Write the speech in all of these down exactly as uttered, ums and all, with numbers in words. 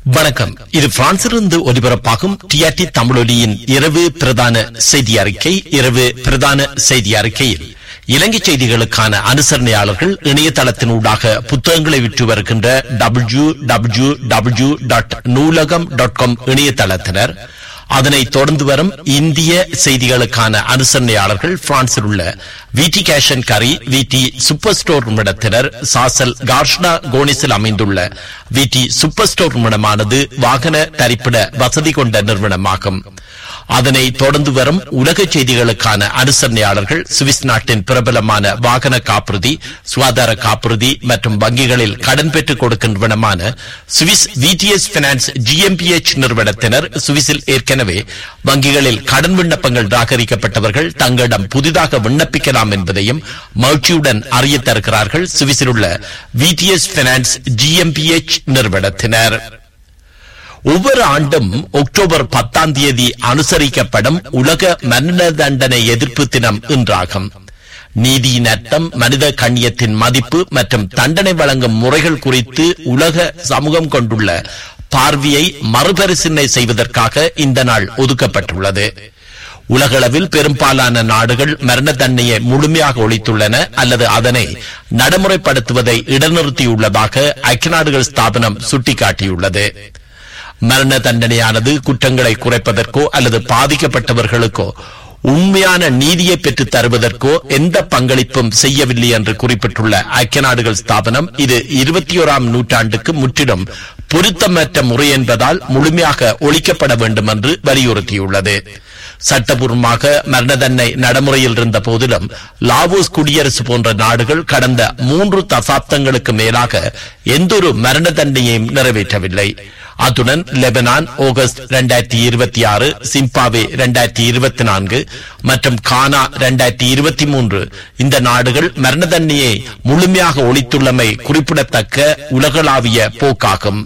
வணக்கம். இது பிரான்சிலிருந்து ஒலிபரப்பாகும் டிஆர்டி தமிழொலியின் இரவு பிரதான செய்தி அறிக்கை. இரவு பிரதான செய்தி அறிக்கையில் இலங்கை செய்திகளுக்கான அனுசரணையாளர்கள் இணையதளத்தினூடாக புத்தகங்களை விற்று வருகின்ற டபிள்யூ டபிள்யூ டபிள்யூ டாட் நூலகம் டாட் காம் இணையதளத்தினர், அதனை தொடர்ந்து வரும் இந்திய செய்திகளுக்கான அனுசரணையாளர்கள் பிரான்சில் உள்ள விடி கேஷ் அண்ட் கரி விடி சூப்பர் ஸ்டோர் நிறுவனத்தினர், சாசல் கார்ஷ்னா கோனிஸில் அமைந்துள்ள விடி சூப்பர் ஸ்டோர் நிறுவனமானது வாகன தரிப்பிட வசதி கொண்ட நிறுவனமாகும். அதனை தொடர்ந்து வரும் உலக செய்திகளுக்கான அனுசரணையாளர்கள் சுவிஸ் நாட்டின் பிரபலமான வாகன காப்புறுதி, சுகாதார காப்புறுதி மற்றும் வங்கிகளில் கடன் பெற்றுக் கொடுக்கும் நிறுவனமான சுவிஸ் விடிஎஸ் பைனான்ஸ் ஜிஎம்பிஎச் நிறுவனத்தினர், சுவிஸில் ஏற்கனவே வங்கிகளில் கடன் விண்ணப்பங்கள் நிராகரிக்கப்பட்டவர்கள் தங்களிடம் புதிதாக விண்ணப்பிக்கலாம் என்பதையும் மகிழ்ச்சியுடன் அறிய தருகிறார்கள் சுவிஸில் உள்ள விடிஎஸ் பைனான்ஸ் ஜிஎம்பிஎச் நிறுவனத்தினர். ஒவ்வொரு ஆண்டும் அக்டோபர் பத்தாம் தேதி அனுசரிக்கப்படும் உலக மரண தண்டனை எதிர்ப்பு தினம் இன்றாகும். நீதியின் அர்த்தம், மனித கண்ணியத்தின் மதிப்பு மற்றும் தண்டனை வழங்கும் முறைகள் குறித்து உலக சமூகம் கொண்டுள்ள பார்வையை மறுபரிசீலனை செய்வதற்காக இந்த நாள் ஒதுக்கப்பட்டுள்ளது. உலகளவில் பெரும்பாலான நாடுகள் மரண தண்டனையை முழுமையாக ஒழித்துள்ளன அல்லது அதனை நடைமுறைப்படுத்துவதை இடைநிறுத்தியுள்ளதாக ஐக்கிய நாடுகள் ஸ்தாபனம் சுட்டிக்காட்டியுள்ளது. மரண தண்டனையானது குற்றங்களை குறைப்பதற்கோ அல்லது பாதிக்கப்பட்டவர்களுக்கோ உண்மையான நீதியை பெற்றுத் தருவதற்கோ எந்த பங்களிப்பும் செய்யவில்லை என்று குறிப்பிட்டுள்ள ஐக்கிய நாடுகள் ஸ்தாபனம் இது இருபத்தி ஓராம் நூற்றாண்டுக்கு முற்றிலும் பொருத்தமற்ற முறை என்பதால் முழுமையாக ஒழிக்கப்பட வேண்டும் என்று வலியுறுத்தியுள்ளது. சட்டபூர்வமாக மரண தண்டனை நடைமுறையில் இருந்த போதிலும் லாவோஸ் குடியரசு போன்ற நாடுகள் கடந்த மூன்று தசாப்தங்களுக்கு மேலாக எந்தொரு மரண தண்டனையையும் நிறைவேற்றவில்லை. அத்துடன் லெபனான் ஆகஸ்ட் இரண்டாயிரத்தி இருபத்தி ஆறு, சிம்பாவே இரண்டாயிரத்தி இருபத்தி நான்கு மற்றும் கானா இரண்டாயிரத்தி இருபத்தி மூன்று இந்த நாடுகள் மரண தண்டனையை முழுமையாக ஒழித்துள்ளமை குறிப்பிடத்தக்க உலகளாவிய போக்காகும்.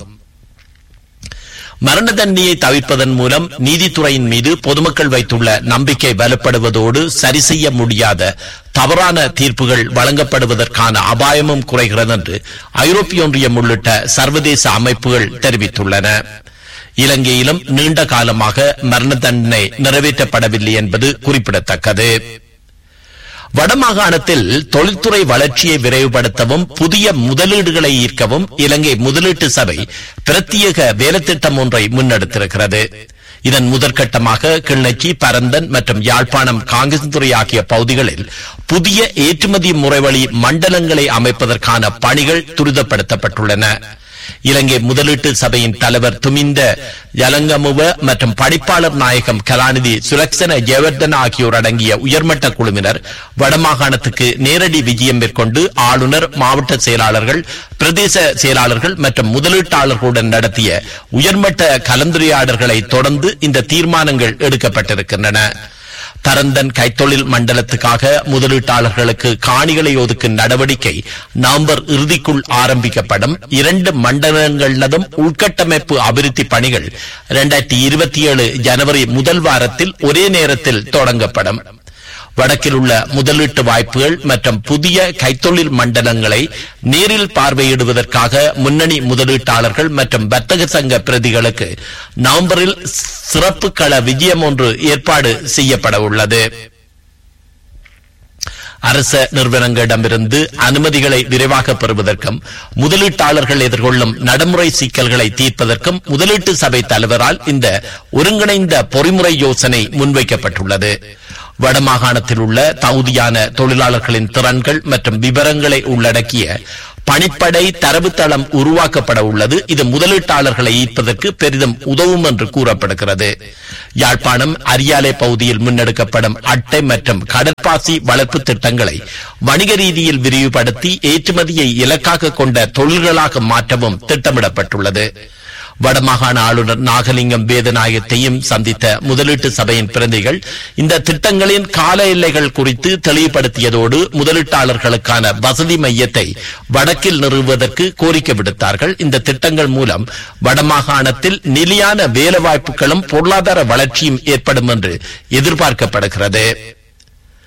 மரண தண்டனையை தவிர்ப்பதன் மூலம் நீதித்துறையின் மீது பொதுமக்கள் வைத்துள்ள நம்பிக்கை வலுப்படுவதோடு சரி செய்ய முடியாத தவறான தீர்ப்புகள் வழங்கப்படுவதற்கான அபாயமும் குறைகிறது என்று ஐரோப்பிய ஒன்றியம் உள்ளிட்ட சர்வதேச அமைப்புகள் தெரிவித்துள்ளன. இலங்கையிலும் நீண்ட காலமாக மரண தண்டனை நிறைவேற்றப்படவில்லை என்பது குறிப்பிடத்தக்கது. வடமாகாணத்தில் தொழில்துறை வளர்ச்சியை விரைவுபடுத்தவும் புதிய முதலீடுகளை ஈர்க்கவும் இலங்கை முதலீட்டு சபை பிரத்யேக வேலைத்திட்டம் ஒன்றை முன்னெடுத்திருக்கிறது. இதன் முதற்கட்டமாக கிளிநொச்சி, பரந்தன் மற்றும் யாழ்ப்பாணம் காங்கேசன்துறை ஆகிய பகுதிகளில் புதிய ஏற்றுமதி முறைவழி மண்டலங்களை அமைப்பதற்கான பணிகள் துரிதப்படுத்தப்பட்டுள்ளன. இலங்கை முதலீட்டு சபையின் தலைவர் துமிந்த யலங்கமுவ மற்றும் பணிப்பாளர் நாயகம் கலாநிதி சுலக்ஷன ஜெயவர்தன ஆகியோர் அடங்கிய உயர்மட்ட குழுவினர் வடமாகாணத்துக்கு நேரடி விஜயம் மேற்கொண்டு ஆளுநர், மாவட்ட செயலாளர்கள், பிரதேச செயலாளர்கள் மற்றும் முதலீட்டாளர்களுடன் நடத்திய உயர்மட்ட கலந்துரையாடல்களை தொடர்ந்து இந்த தீர்மானங்கள் எடுக்கப்பட்டிருக்கின்றன. பரந்தன் கைத்தொழில் மண்டலத்துக்காக முதலீட்டாளர்களுக்கு காணிகளை ஒதுக்கும் நடவடிக்கை நவம்பர் இறுதிக்குள் ஆரம்பிக்கப்படும். இரண்டு மண்டலங்களிலும் உள்கட்டமைப்பு அபிவிருத்தி பணிகள் இரண்டாயிரத்தி இருபத்தி ஏழு ஜனவரி முதல் வாரத்தில் ஒரே நேரத்தில் தொடங்கப்படும். வடக்கில் உள்ள முதலீட்டு வாய்ப்புகள் மற்றும் புதிய கைத்தொழில் மண்டலங்களை நேரில் பார்வையிடுவதற்காக முன்னணி முதலீட்டாளர்கள் மற்றும் வர்த்தக சங்க பிரதிகளுக்கு நவம்பரில் சிறப்பு கள விஜயம் ஒன்று ஏற்பாடு செய்யப்பட உள்ளது. அரச நிறுவனங்களிடமிருந்து அனுமதிகளை விரைவாக பெறுவதற்கும் முதலீட்டாளர்கள் எதிர்கொள்ளும் நடைமுறை சிக்கல்களை தீர்ப்பதற்கும் முதலீட்டு சபை தலைவரால் இந்த ஒருங்கிணைந்த பொறிமுறை யோசனை முன்வைக்கப்பட்டுள்ளது. வடமாகாணத்தில் உள்ள தகுதியான தொழிலாளர்களின் திறன்கள் மற்றும் விவரங்களை உள்ளடக்கிய பணிப்படை தரவுத்தளம் உருவாக்கப்பட உள்ளது. இது முதலீட்டாளர்களை ஈர்ப்பதற்கு பெரிதும் உதவும் என்று கூறப்படுகிறது. யாழ்ப்பாணம் அரியாலை பகுதியில் முன்னெடுக்கப்படும் அட்டை மற்றும் கடற்பாசி வளர்ப்பு திட்டங்களை வணிக ரீதியில் விரிவுபடுத்தி ஏற்றுமதியை இலக்காக கொண்ட தொழில்களாக மாற்றவும் திட்டமிடப்பட்டுள்ளது. வடமாகாண ஆளுநர் நாகலிங்கம் வேதநாயகத்தையும் சந்தித்த முதலீட்டு சபையின் பிரதிகள் இந்த திட்டங்களின் கால எல்லைகள் குறித்து தெளிவுபடுத்தியதோடு முதலீட்டாளர்களுக்கான வசதி மையத்தை வடக்கில் நிறுவுவதற்கு கோரிக்கை விடுத்தார்கள். இந்த திட்டங்கள் மூலம் வடமாகாணத்தில் நிலையான வேலைவாய்ப்புகளும் பொருளாதார வளர்ச்சியும் ஏற்படும் என்று எதிர்பார்க்கப்படுகிறது.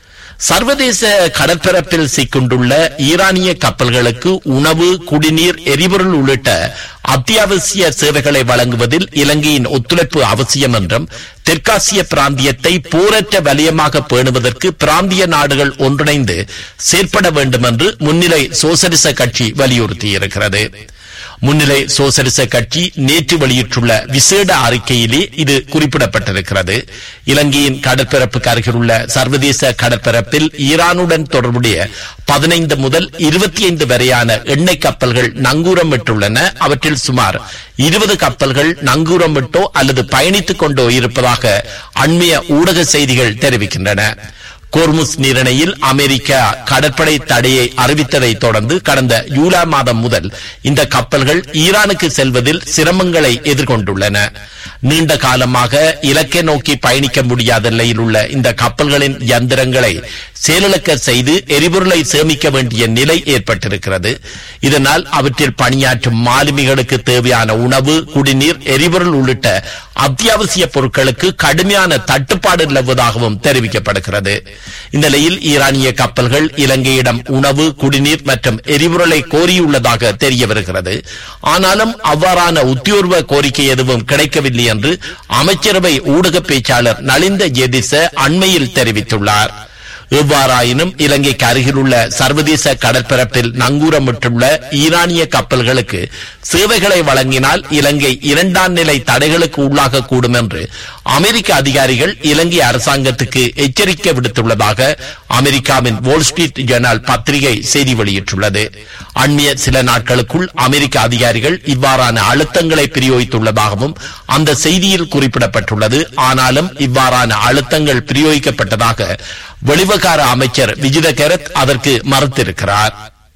சர்வதேச கடற்பரப்பில் சிக்கொண்டுள்ள ஈரானிய கப்பல்களுக்கு உணவு, குடிநீர், எரிபொருள் உள்ளிட்ட அத்தியாவசிய சேவைகளை வழங்குவதில் இலங்கையின் ஒத்துழைப்பு அவசியம் என்றும் தெற்காசிய பிராந்தியத்தை போரற்ற வலயமாக பேணுவதற்கு பிராந்திய நாடுகள் ஒன்றிணைந்து செயற்பட வேண்டும் என்று முன்னிலை சோசலிச கட்சி வலியுறுத்தியிருக்கிறது. முன்னிலை சோசலிச கட்சி நேற்று வெளியிட்டுள்ள விசேட அறிக்கையிலே இது குறிப்பிடப்பட்டிருக்கிறது. இலங்கையின் கடற்பரப்புக்கு அருகிலுள்ள சர்வதேச கடற்பரப்பில் ஈரானுடன் தொடர்புடைய பதினைந்து முதல் இருபத்தி ஐந்து வரையான எண்ணெய் கப்பல்கள் நங்கூரமிட்டுள்ளன. அவற்றில் சுமார் இருபது கப்பல்கள் நங்கூரமிட்டோ அல்லது பயணித்துக் கொண்டோ இருப்பதாக அண்மைய ஊடக செய்திகள் தெரிவிக்கின்றன. கோர்முஸ் நீரிணையில் அமெரிக்கா கடற்படை தடையை அறிவித்ததை தொடர்ந்து கடந்த ஜூலை மாதம் முதல் இந்த கப்பல்கள் ஈரானுக்கு செல்வதில் சிரமங்களை எதிர்கொண்டுள்ளன. நீண்ட காலமாக இலக்கை நோக்கி பயணிக்க முடியாத நிலையில் உள்ள இந்த கப்பல்களின் இயந்திரங்களை செயலிழக்க செய்து எரிபொருளை சேமிக்க வேண்டிய நிலை ஏற்பட்டிருக்கிறது. இதனால் அவற்றில் பணியாற்றும் மாலுமிகளுக்கு தேவையான உணவு, குடிநீர், எரிபொருள் உள்ளிட்ட அத்தியாவசிய பொருட்களுக்கு கடுமையான தட்டுப்பாடு நிலவுவதாகவும் தெரிவிக்கப்படுகிறது. இந்த நிலையில் ஈரானிய கப்பல்கள் இலங்கையிடம் உணவு, குடிநீர் மற்றும் எரிபொருளை கோரியுள்ளதாக தெரிய வருகிறது. ஆனாலும் அவ்வாறான உத்தியோர்வ கோரிக்கை எதுவும் கிடைக்கவில்லை என்று அமைச்சரவை ஊடக பேச்சாளர் நலிந்த ஜேதிச அண்மையில் தெரிவித்துள்ளார். எவ்வாறாயினும் இலங்கைக்கு அருகிலுள்ள சர்வதேச கடற்பரப்பில் நங்கூரமிட்டுள்ள ஈரானிய கப்பல்களுக்கு சேவைகளை வழங்கினால் இலங்கை இரண்டாம் நிலை தடைகளுக்கு உள்ளாகக்கூடும் என்று அமெரிக்க அதிகாரிகள் இலங்கை அரசாங்கத்துக்கு எச்சரிக்கை விடுத்துள்ளதாக அமெரிக்காவின் வால் ஸ்ட்ரீட் ஜர்னல் பத்திரிகை செய்தி வெளியிட்டுள்ளது. அண்மைய சில நாட்களுக்குள் அமெரிக்க அதிகாரிகள் இவ்வாறான அழுத்தங்களை பிரயோகித்துள்ளதாகவும் அந்த செய்தியில் குறிப்பிடப்பட்டுள்ளது. ஆனாலும் இவ்வாறான அழுத்தங்கள் பிரயோகிக்கப்பட்டதாக வெளிவகார அமைச்சர் விஜித கெரத் அதற்கு மறுத்திருக்கிறார்.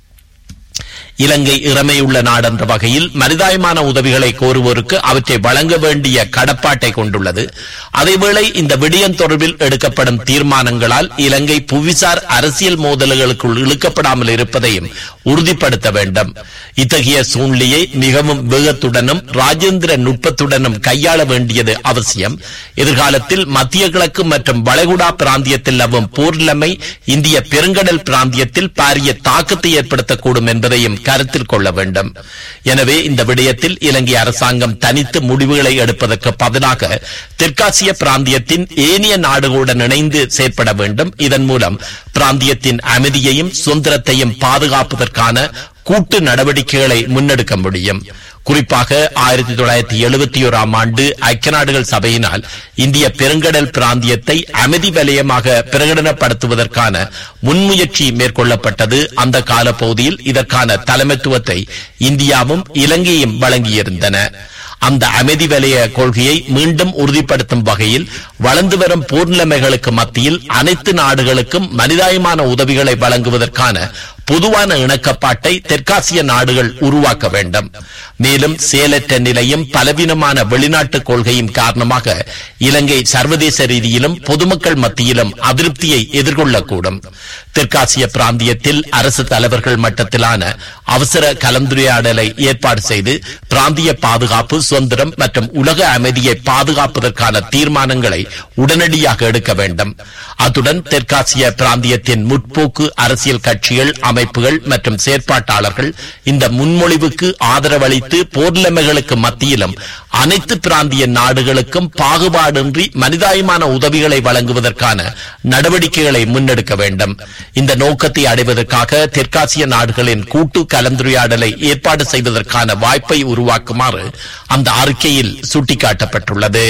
இலங்கை இறமையுள்ள நாடென்ற வகையில் மனிதாயமான உதவிகளை கோருவோருக்கு அவற்றை வழங்க வேண்டிய கடப்பாட்டை கொண்டுள்ளது. அதேவேளை இந்த விடயம் தொடர்பில் எடுக்கப்படும் தீர்மானங்களால் இலங்கை புவிசார் அரசியல் மோதல்களுக்குள் இழுக்கப்படாமல் இருப்பதையும் உறுதிப்படுத்த வேண்டும். இத்தகைய சூழ்நிலையை மிகவும் வேகத்துடனும் ராஜேந்திர நுட்பத்துடனும் கையாள வேண்டியது அவசியம். எதிர்காலத்தில் மத்திய கிழக்கு மற்றும் வளைகுடா பிராந்தியத்தில் நிலவும் போர் நிலைமை இந்திய பெருங்கடல் பிராந்தியத்தில் பாரிய தாக்கத்தை ஏற்படுத்தக்கூடும் என்பதையும் கருத்தில் கொள்ள வேண்டும். எனவே இந்த விடயத்தில் இலங்கை அரசாங்கம் தனித்து முடிவுகளை எடுப்பதற்கு பதிலாக தெற்காசிய பிராந்தியத்தின் ஏனைய நாடுகளுடன் இணைந்து செயற்பட வேண்டும். இதன் மூலம் பிராந்தியத்தின் அமைதியையும் சுதந்திரத்தையும் பாதுகாப்பதற்கான கூட்டு நடவடிக்கைகளை முன்னெடுக்க முடியும். குறிப்பாக ஆயிரத்தி தொள்ளாயிரத்தி எழுபத்தி ஓராம் ஆண்டு ஐக்கிய நாடுகள் சபையினால் இந்திய பெருங்கடல் பிராந்தியத்தை அமைதி வலயமாக பிரகடனப்படுத்துவதற்கான முன்முயற்சி மேற்கொள்ளப்பட்டது. அந்த காலப்பகுதியில் இதற்கான தலைமைத்துவத்தை இந்தியாவும் இலங்கையும் வழங்கியிருந்தன. அந்த அமைதி வலய கொள்கையை மீண்டும் உறுதிப்படுத்தும் வகையில் வளர்ந்து வரும் போர் நிலைமைகளுக்கு மத்தியில் அனைத்து நாடுகளுக்கும் மனிதாயமான உதவிகளை வழங்குவதற்கான பொதுவான இணக்கப்பாட்டை தெற்காசிய நாடுகள் உருவாக்க வேண்டும். மேலும் செயலற்ற நிலையும் பலவீனமான வெளிநாட்டு கொள்கையும் காரணமாக இலங்கை சர்வதேச ரீதியிலும் பொதுமக்கள் மத்தியிலும் அதிருப்தியை எதிர்கொள்ளக்கூடும். தெற்காசிய பிராந்தியத்தில் அரசு தலைவர்கள் மட்டத்திலான அவசர கலந்துரையாடலை ஏற்பாடு செய்து பிராந்திய பாதுகாப்பு, சுதந்திரம் மற்றும் உலக அமைதியை பாதுகாப்பதற்கான தீர்மானங்களை உடனடியாக எடுக்க வேண்டும். அத்துடன் தெற்காசிய பிராந்தியத்தின் முற்போக்கு அரசியல் கட்சிகள், அமைப்புகள் மற்றும் செயற்பாட்டாளர்கள் இந்த முன்மொழிவுக்கு ஆதரவளித்து போர் நிலைமைகளுக்கு மத்தியிலும் அனைத்து பிராந்திய நாடுகளுக்கும் பாகுபாடின்றி மனிதாயமான உதவிகளை வழங்குவதற்கான நடவடிக்கைகளை முன்னெடுக்க வேண்டும். இந்த நோக்கத்தை அடைவதற்காக தெற்காசிய நாடுகளின் கூட்டு கலந்துரையாடலை ஏற்பாடு செய்வதற்கான வாய்ப்பை உருவாக்குமாறு அந்த அறிக்கையில் சுட்டிக்காட்டப்பட்டுள்ளது.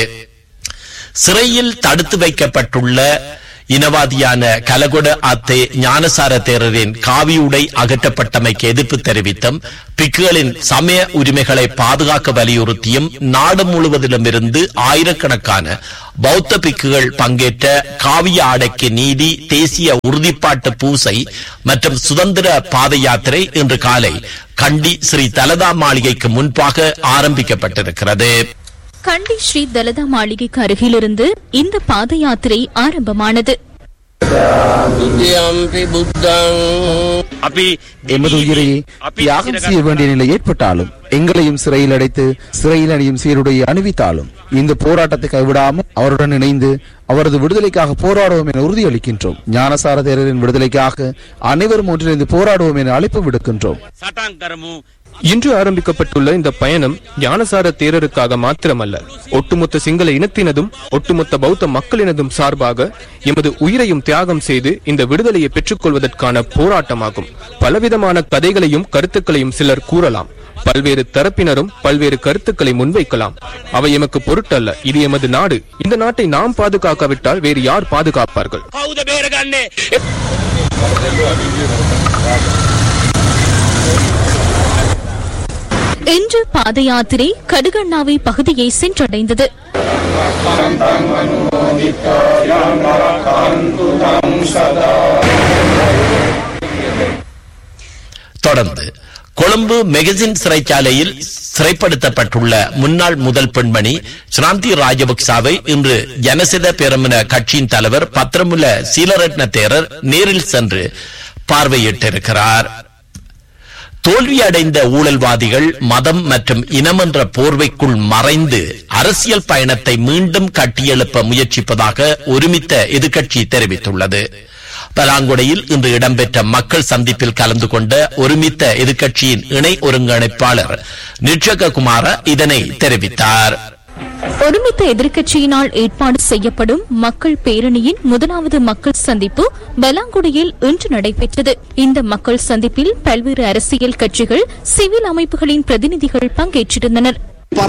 சிறையில் தடுத்து வைக்கப்பட்டுள்ள இனவாதியான கலகொட அத்தே ஞானசார தேரரின் காவியுடை அகற்றப்பட்டமைக்கு எதிர்ப்பு தெரிவித்தும் பிக்குகளின் சமய உரிமைகளை பாதுகாக்க வலியுறுத்தியும் நாடு முழுவதிலும் இருந்து ஆயிரக்கணக்கான பௌத்த பிக்குகள் பங்கேற்ற காவிய ஆடைக்கு நீதி, தேசிய உறுதிப்பாட்டு பூசை மற்றும் சுதந்திர பாத யாத்திரை இன்று காலை கண்டி ஸ்ரீ தலதா மாளிகைக்கு முன்பாக ஆரம்பிக்கப்பட்டிருக்கிறது. கண்டி ஸ்ரீ தலதா மாளிகைக்கு அருகிலிருந்து இந்த பாத யாத்திரை ஆரம்பமானது. எமது உயிரை தியாகம் செய்ய வேண்டிய நிலை ஏற்பட்டாலும், எங்களையும் சிறையில் அடைத்து சிறையில் அணியும் சீருடைய அணிவித்தாலும் இந்த போராட்டத்தை கைவிடாமல் அவருடன் இணைந்து அவரது விடுதலைக்காக போராடுவோம் என உறுதியளிக்கின்றோம். ஞானசார தேரரின் விடுதலைக்காக அனைவரும் ஒன்றிணைந்து போராடுவோம் என அழைப்பு விடுக்கின்றோம். இன்று ஆரம்பிக்கப்பட்டுள்ள இந்த பயணம் ஞானசார தேரருக்காக மாத்திரமல்ல, ஒட்டுமொத்த சிங்கள இனத்தினதும் ஒட்டுமொத்த பௌத்த மக்களினதும் சார்பாக எமது உயிரையும் தியாகம் செய்து இந்த விடுதலையை பெற்றுக் கொள்வதற்கான போராட்டமாகும். பலவிதமான கதைகளையும் கருத்துக்களையும் சிலர் கூறலாம். பல்வேறு தரப்பினரும் பல்வேறு கருத்துக்களை முன்வைக்கலாம். அவை எமக்கு பொருட்டல்ல. இது எமது நாடு. இந்த நாட்டை நாம் பாதுகாக்காவிட்டால் வேறு யார் பாதுகாப்பார்கள்? இன்று பாத யாத்திரை கடுகண்ணாவை பகுதியை சென்றடைந்தது. தொடர்ந்து கொழும்பு மெகசின் சிறைச்சாலையில் சிறைப்படுத்தப்பட்டுள்ள முன்னாள் முதல் பெண்மணி ஸ்ராந்தி ராஜபக்சாவை இன்று ஜனசித பெரமுன கட்சியின் தலைவர் பத்திரமுல சீலரட்ன தேரர் நேரில் சென்று பார்வையிட்டிருக்கிறார். தோல்வியடைந்த ஊழல்வாதிகள் மதம் மற்றும் இனம் என்ற போர்வைக்குள் மறைந்து அரசியல் பயணத்தை மீண்டும் கட்டியெழுப்ப முயற்சிப்பதாக ஒருமித்த எதிர்க்கட்சி தெரிவித்துள்ளது. பலாங்குடையில் இன்று இடம்பெற்ற மக்கள் சந்திப்பில் கலந்து கொண்ட ஒருமித்த எதிர்க்கட்சியின் இணை ஒருங்கிணைப்பாளர் நிட்சக குமார இதனை தெரிவித்தார். ஒருமித்த எதிர்க்கட்சியினால் ஏற்பாடு செய்யப்படும் மக்கள் பேரணியின் முதலாவது மக்கள் சந்திப்பு பலாங்குடியில் இன்று நடைபெற்றது. இந்த மக்கள் சந்திப்பில் பல்வேறு அரசியல் கட்சிகள், சிவில் அமைப்புகளின் பிரதிநிதிகள் பங்கேற்றிருந்தனர்.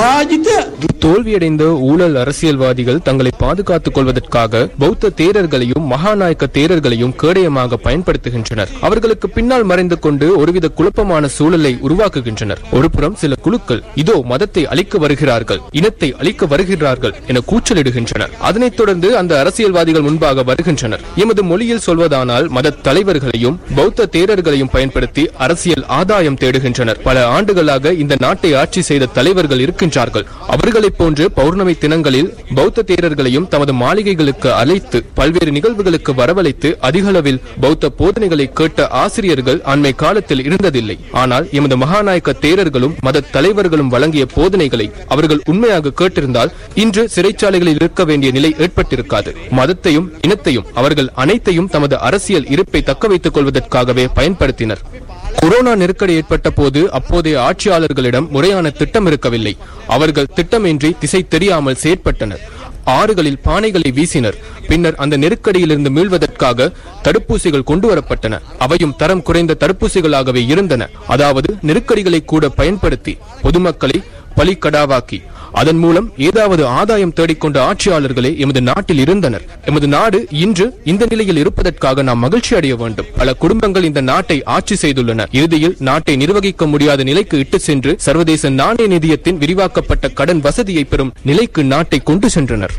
தோல்வியடைந்த ஊழல் அரசியல்வாதிகள் தங்களை பாதுகாத்துக் கொள்வதற்காக பௌத்த தேரர்களையும் மகாநாயக்க தேரர்களையும் கேடயமாக பயன்படுத்துகின்றனர். அவர்களுக்கு பின்னால் மறைந்து கொண்டு ஒருவித குழப்பமான சூழலை உருவாக்குகின்றனர். ஒருபுறம் சில குழுக்கள் இதோ மதத்தை அழிக்க வருகிறார்கள், இனத்தை அழிக்க வருகிறார்கள் என கூச்சலிடுகின்றனர். அதனைத் தொடர்ந்து அந்த அரசியல்வாதிகள் முன்பாக வருகின்றனர். எமது மொழியில் சொல்வதானால் மத தலைவர்களையும் பௌத்த தேரர்களையும் பயன்படுத்தி அரசியல் ஆதாயம் தேடுகின்றனர். பல ஆண்டுகளாக இந்த நாட்டை ஆட்சி செய்த தலைவர்கள் இருக்கின்றார்கள். அவர்களைப் போன்று பௌர்ணமி தினங்களில் பௌத்த தேரர்களையும் தமது மாளிகைகளுக்கு அழைத்து பல்வேறு நிகழ்வுகளுக்கு வரவழைத்து அதிகளவில் பௌத்த போதனைகளை கேட்ட ஆசிரியர்கள் அண்மை காலத்தில் இருந்ததில்லை. ஆனால் எமது மகாநாயக்க தேரர்களும் மத தலைவர்களும் வழங்கிய போதனைகளை அவர்கள் உண்மையாக கேட்டிருந்தால் இன்று சிறைச்சாலைகளில் இருக்க வேண்டிய நிலை ஏற்பட்டிருக்காது. மதத்தையும் இனத்தையும் அவர்கள் அனைத்தையும் தமது அரசியல் இருப்பை தக்க வைத்துக் கொள்வதற்காகவே பயன்படுத்தினர். கொரோனா நெருக்கடி ஏற்பட்ட போது அப்போதைய ஆட்சியாளர்களிடம் முறையான திட்டம் இருக்கவில்லை. அவர்கள் திட்டமின்றி திசை தெரியாமல் செயற்பட்டனர். ஆறுகளில் பானைகளை வீசினர். பின்னர் அந்த நெருக்கடியிலிருந்து மீள்வதற்காக தடுப்பூசிகள் கொண்டு வரப்பட்டன. அவையும் தரம் குறைந்த தடுப்பூசிகளாகவே இருந்தன. அதாவது நெருக்கடிகளை கூட பயன்படுத்தி பொதுமக்களை பலிக்கடாவாக்கி அதன் மூலம் ஏதாவது ஆதாயம் தேடிக்கொண்ட ஆட்சியாளர்களே எமது நாட்டில் இருந்தனர். எமது நாடு இன்று இந்த நிலையில் இருப்பதற்காக நாம் மகிழ்ச்சி அடைய வேண்டும். பல குடும்பங்கள் இந்த நாட்டை ஆட்சி செய்துள்ளன. இறுதியில் நாட்டை நிர்வகிக்க முடியாத நிலைக்கு இட்டு சென்று சர்வதேச நாணய நிதியத்தின் விரிவாக்கப்பட்ட கடன் வசதியை பெறும் நிலைக்கு நாட்டை கொண்டு சென்றனர்.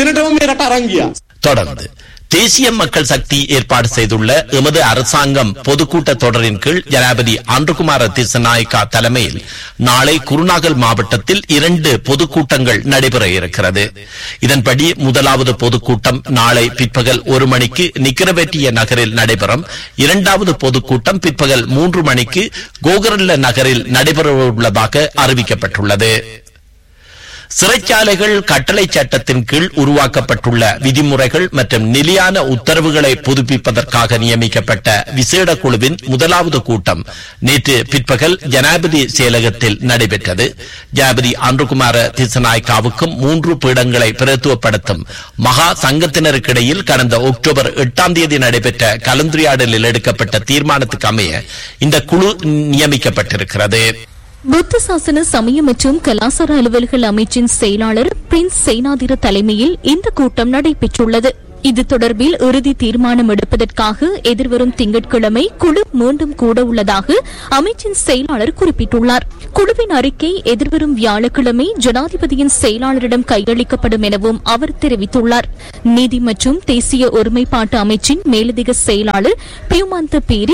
தொடர்ந்து தேசிய மக்கள் சக்தி ஏற்பாடு செய்துள்ள எமது அரசாங்கம் பொதுக்கூட்ட தொடரின் கீழ் ஜனாதிபதி அன்றுகுமார திசநாயக்கா தலைமையில் நாளை குருநாகல் மாவட்டத்தில் இரண்டு பொதுக்கூட்டங்கள் நடைபெற இருக்கிறது. இதன்படி முதலாவது பொதுக்கூட்டம் நாளை பிற்பகல் ஒரு மணிக்கு நிக்கரவேட்டிய நகரில் நடைபெறும். இரண்டாவது பொதுக்கூட்டம் பிற்பகல் மூன்று மணிக்கு கோகரல்ல நகரில் நடைபெறவுள்ளதாக அறிவிக்கப்பட்டுள்ளது. சிறைச்சாலைகள் கட்டளை சட்டத்தின் கீழ் உருவாக்கப்பட்டுள்ள விதிமுறைகள் மற்றும் நிலையான உத்தரவுகளை புதுப்பிப்பதற்காக நியமிக்கப்பட்ட விசேட குழுவின் முதலாவது கூட்டம் நேற்று பிற்பகல் ஜனாதிபதி செயலகத்தில் நடைபெற்றது. ஜனாதிபதி அன்றுகுமார திசநாயக்காவுக்கும் மூன்று பீடங்களை பிரதித்துவப்படுத்தும் மகா சங்கத்தினருக்கிடையில் கடந்த அக்டோபர் எட்டாம் தேதி நடைபெற்ற கலந்துரையாடலில் எடுக்கப்பட்ட தீர்மானத்துக்கு அமைய இந்த குழு நியமிக்கப்பட்டிருக்கிறது. புத்த சாசன சமய மற்றும் கலாசார அலுவல்கள் அமைச்சின் செயலாளர் பிரின்ஸ் சேனாதிர தலைமையில் இந்த கூட்டம் நடைபெற்றுள்ளது. இது தொடர்பில் இறுதி தீர்மானம் எடுப்பதற்காக எதிர்வரும் திங்கட்கிழமை குழு மீண்டும் கூட உள்ளதாக அமைச்சின் செயலாளர் குறிப்பிட்டுள்ளார். குழுவின் அறிக்கை எதிர்வரும் வியாழக்கிழமை ஜனாதிபதியின் செயலாளரிடம் கையளிக்கப்படும் எனவும் அவர் தெரிவித்துள்ளார். நீதி மற்றும் தேசிய ஒருமைப்பாட்டு அமைச்சின் மேலதிக செயலாளர் பியூமந்த பீரிஸ்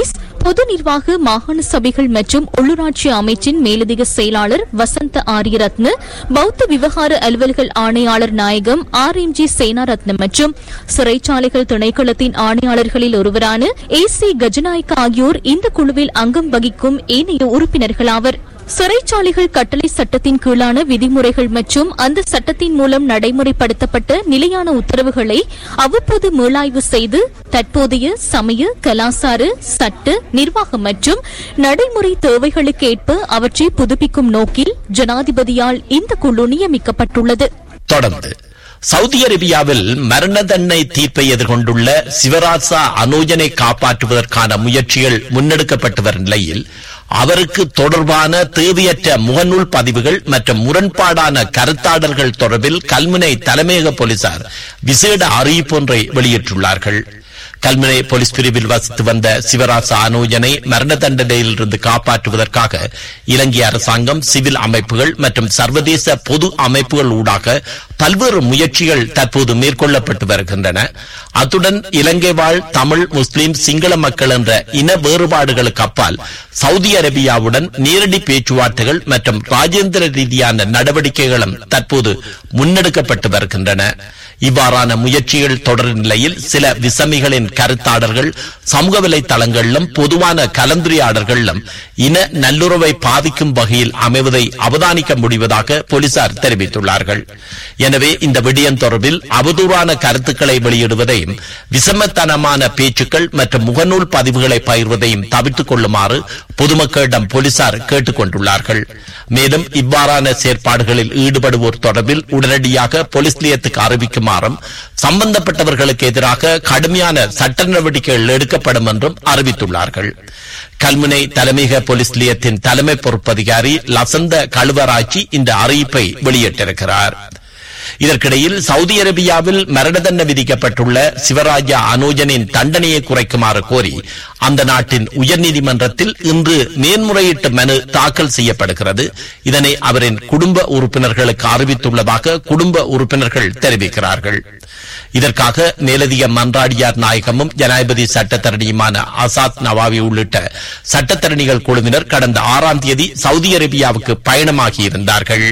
பொது நிர்வாக மாகாண சபைகள் மற்றும் உள்ளூராட்சி அமைச்சின் மேலதிக செயலாளர் வசந்த ஆரியரத்ன, பௌத்த விவகார அலுவல்கள் ஆணையாளர் நாயகம் ஆர் எம் ஜி சேனாரத்ன மற்றும் சிறைச்சாலைகள் திணைக்களத்தின் ஆணையாளர்களில் ஒருவரான ஏ சி கஜநாயக்க ஆகியோர் இந்த குழுவில் அங்கம் வகிக்கும் ஏனைய உறுப்பினர்களாவர். சிறைச்சாலைகள் கட்டளை சட்டத்தின் கீழான விதிமுறைகள் மற்றும் அந்த சட்டத்தின் மூலம் நடைமுறைப்படுத்தப்பட்ட நிலையான உத்தரவுகளை அவ்வப்போது மீளாய்வு செய்து தற்போதைய சமய, கலாசார, சட்ட, நிர்வாக மற்றும் நடைமுறை தேவைகளுக்கு ஏற்ப அவற்றை புதுப்பிக்கும் நோக்கில் ஜனாதிபதியால் இந்த குழு நியமிக்கப்பட்டுள்ளது. தொடர்ந்து சவுதி அரேபியாவில் மரண தண்டனை தீர்ப்பை எதிர்கொண்டுள்ள சிவராசா அனோஜனை காப்பாற்றுவதற்கான முயற்சிகள் முன்னெடுக்கப்பட்டு வரும் நிலையில் அவருக்கு தொடர்பான தேவையற்ற முகநூல் பதிவுகள் மற்றும் முரண்பாடான கருத்தாடல்கள் தொடர்பில் கல்முனை தலைமையக போலீசார் விசேட அறிவிப்பொன்றை வெளியிட்டுள்ளார்கள். கல்முனை போலீஸ் பிரிவில் வசித்து வந்த சிவராசா அனோஜனை மரண தண்டனையிலிருந்து காப்பாற்றுவதற்காக இலங்கை அரசாங்கம், சிவில் அமைப்புகள் மற்றும் சர்வதேச பொது அமைப்புகள் ஊடாக பல்வேறு முயற்சிகள் தற்போது மேற்கொள்ளப்பட்டு வருகின்றன. அத்துடன் இலங்கை வாழ் தமிழ், முஸ்லிம், சிங்கள மக்கள் என்ற இன வேறுபாடுகளுக்கு அப்பால் சவுதி அரேபியாவுடன் நேரடி பேச்சுவார்த்தைகள் மற்றும் ராஜேந்திர ரீதியான நடவடிக்கைகளும் தற்போது முன்னெடுக்கப்பட்டு வருகின்றன. இவ்வாறான முயற்சிகள் தொடர் நிலையில் சில விசமிகளின் கருத்தாடல்கள் சமூக வலைதளங்களிலும் பொதுவான கலந்துரையாடல்களிலும் இன நல்லுறவை பாதிக்கும் வகையில் அமைவதை அவதானிக்க முடிவதாக போலீசார் தெரிவித்துள்ளார்கள். எனவே இந்த விடயம் தொடர்பில் அவதூறான கருத்துக்களை வெளியிடுவதையும் விசமத்தனமான பேச்சுக்கள் மற்றும் முகநூல் பதிவுகளை பகிர்வதையும் தவிர்த்துக் கொள்ளுமாறு பொதுமக்களிடம் போலீசார் கேட்டுக் கொண்டுள்ளார்கள். மேலும் இவ்வாறான செயற்பாடுகளில் ஈடுபடுவோர் தொடர்பில் உடனடியாக போலீஸ் நிலையத்துக்கு அறிவிக்குமாறும் சம்பந்தப்பட்டவர்களுக்கு எதிராக கடுமையான சட்ட நடவடிக்கைகள் எடுக்கப்படும் என்றும் அறிவித்துள்ளார்கள். கல்முனை தலைமையக போலீஸ் நிலையத்தின் தலைமை பொறுப்பதிகாரி லசந்த கழுவராட்சி இந்த அறிவிப்பை வெளியிட்டிருக்கிறார். இதற்கிடையில் சவுதி அரேபியாவில் மரண தண்டனை விதிக்கப்பட்டுள்ள சிவராஜா அனோஜனின் தண்டனையை குறைக்குமாறு கோரி அந்த நாட்டின் உயர்நீதிமன்றத்தில் இன்று மேன்முறையீட்டு மனு தாக்கல் செய்யப்படுகிறது. இதனை அவரின் குடும்ப உறுப்பினர்களுக்கு அறிவித்துள்ளதாக குடும்ப உறுப்பினர்கள் தெரிவிக்கிறார்கள். இதற்காக மேலதிக மன்றாடியார் நாயகமும் ஜனாதிபதி சட்டத்தரணியுமான அசாத் நவாவி உள்ளிட்ட சட்டத்தரணிகள் குழுவினர் கடந்த ஆறாம் தேதி சவுதி அரேபியாவுக்கு பயணமாகியிருந்தார்கள்.